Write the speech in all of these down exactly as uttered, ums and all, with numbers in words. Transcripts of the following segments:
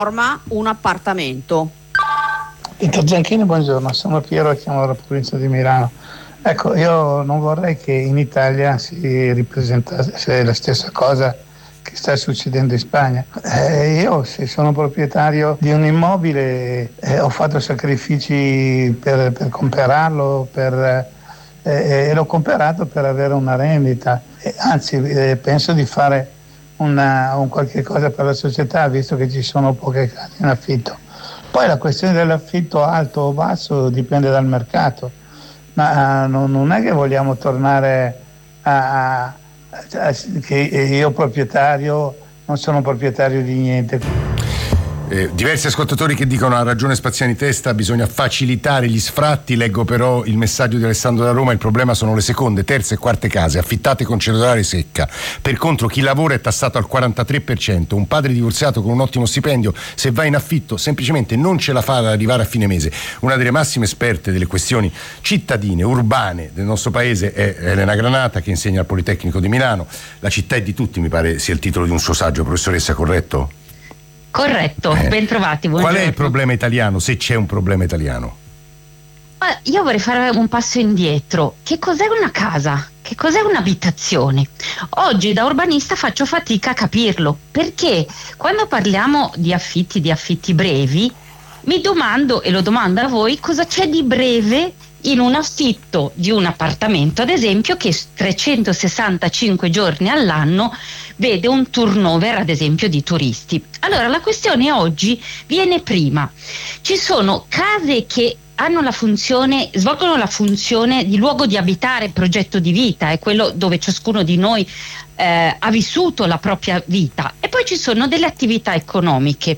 forma un appartamento. Dottor Zanchini, buongiorno, sono Piero, chiamo dalla provincia di Milano. Ecco, io non vorrei che in Italia si ripresentasse la stessa cosa che sta succedendo in Spagna. Eh, io se sono proprietario di un immobile eh, ho fatto sacrifici per, per comprarlo per, eh, e l'ho comprato per avere una rendita, e anzi eh, penso di fare una, un qualche cosa per la società, visto che ci sono poche case in affitto. Poi la questione dell'affitto alto o basso dipende dal mercato, ma non è che vogliamo tornare a, a, a che io proprietario non sono proprietario di niente. Eh, diversi ascoltatori che dicono ha ragione Spaziani Testa, bisogna facilitare gli sfratti. Leggo però il messaggio di Alessandro da Roma: il problema sono le seconde, terze e quarte case affittate con cedolare secca. Per contro chi lavora è tassato al quarantatré per cento. Un padre divorziato con un ottimo stipendio, se va in affitto semplicemente non ce la fa ad arrivare a fine mese. Una delle massime esperte delle questioni cittadine, urbane del nostro paese è Elena Granata, che insegna al Politecnico di Milano. La città è di tutti, mi pare sia il titolo di un suo saggio. Professoressa, corretto? Corretto, eh. Ben trovati. Buongiorno. Qual è il problema italiano, se c'è un problema italiano? Io vorrei fare un passo indietro. Che cos'è una casa? Che cos'è un'abitazione? Oggi da urbanista faccio fatica a capirlo, perché quando parliamo di affitti, di affitti brevi, mi domando, e lo domando a voi, cosa c'è di breve in un affitto di un appartamento, ad esempio, che trecentosessantacinque giorni all'anno vede un turnover, ad esempio, di turisti. Allora la questione oggi viene prima. Ci sono case che hanno la funzione, svolgono la funzione di luogo di abitare, progetto di vita, è quello dove ciascuno di noi eh, ha vissuto la propria vita, e poi ci sono delle attività economiche.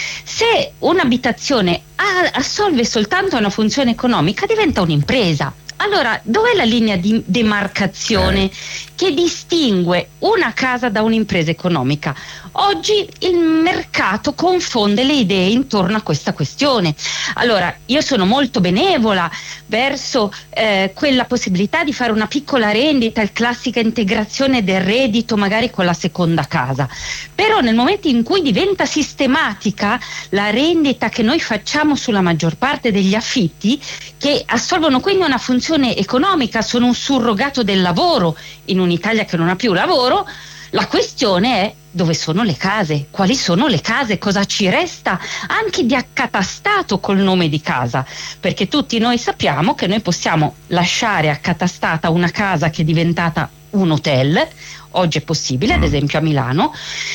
Se un'abitazione ha, assolve soltanto una funzione economica, diventa un'impresa. Allora, dov'è la linea di demarcazione eh. che distingue una casa da un'impresa economica? Oggi il mercato confonde le idee intorno a questa questione. Allora, io sono molto benevola verso eh, quella possibilità di fare una piccola rendita, il classica integrazione del reddito magari con la seconda casa. Però nel momento in cui diventa sistematica la rendita che noi facciamo sulla maggior parte degli affitti, che assolvono quindi una funzione economica, sono un surrogato del lavoro in un'Italia che non ha più lavoro, la questione è: dove sono le case? Quali sono le case? Cosa ci resta anche di accatastato col nome di casa? Perché tutti noi sappiamo che noi possiamo lasciare accatastata una casa che è diventata un hotel. Oggi è possibile, ad esempio a Milano,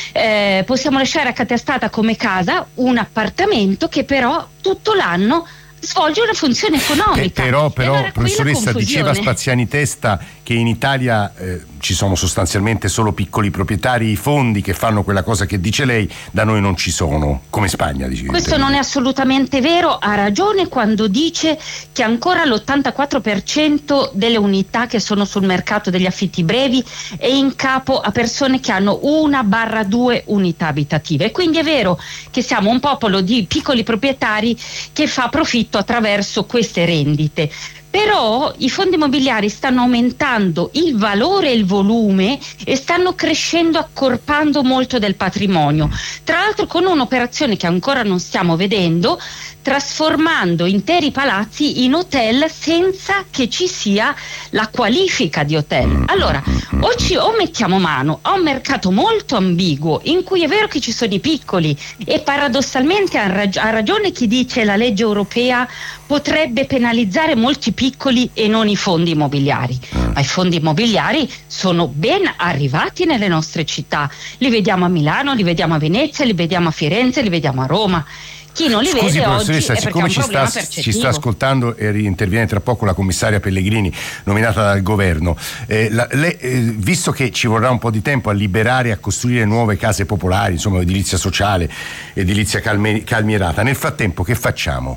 eh, possiamo lasciare accatastata come casa un appartamento che però tutto l'anno svolge una funzione economica. Eh, però, però allora, professoressa, diceva Spaziani Testa che in Italia eh, ci sono sostanzialmente solo piccoli proprietari, fondi che fanno quella cosa che dice lei, da noi non ci sono, come Spagna. Dice, questo non è assolutamente vero, ha ragione quando dice che ancora l'ottantaquattro per cento delle unità che sono sul mercato degli affitti brevi è in capo a persone che hanno una barra due unità abitative, quindi è vero che siamo un popolo di piccoli proprietari che fa profitto attraverso queste rendite. Però i fondi immobiliari stanno aumentando il valore e il volume e stanno crescendo, accorpando molto del patrimonio, tra l'altro con un'operazione che ancora non stiamo vedendo, trasformando interi palazzi in hotel senza che ci sia la qualifica di hotel. Allora, o, ci, o mettiamo mano a un mercato molto ambiguo in cui è vero che ci sono i piccoli, e paradossalmente ha, rag- ha ragione chi dice la legge europea potrebbe penalizzare molti piccoli e non i fondi immobiliari, ma i fondi immobiliari sono ben arrivati nelle nostre città, li vediamo a Milano, li vediamo a Venezia, li vediamo a Firenze, li vediamo a Roma. Chi non li Scusi, vede oggi è perché siccome ha un ci sta, ci sta ascoltando e interviene tra poco la commissaria Pellegrini nominata dal governo, eh, la, le, eh, visto che ci vorrà un po' di tempo a liberare e a costruire nuove case popolari, insomma edilizia sociale, edilizia calme, calmierata, nel frattempo che facciamo?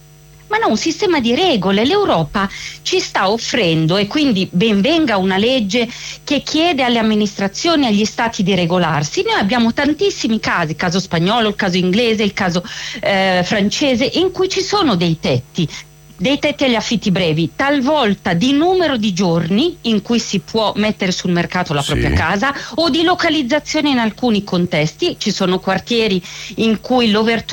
Ma no, un sistema di regole. L'Europa ci sta offrendo, e quindi ben venga una legge che chiede alle amministrazioni e agli stati di regolarsi. Noi abbiamo tantissimi casi, il caso spagnolo, il caso inglese, il caso eh, francese, in cui ci sono dei tetti. dei tetti agli affitti brevi, talvolta di numero di giorni in cui si può mettere sul mercato la Sì. propria casa, o di localizzazione in alcuni contesti. Ci sono quartieri in cui l'overture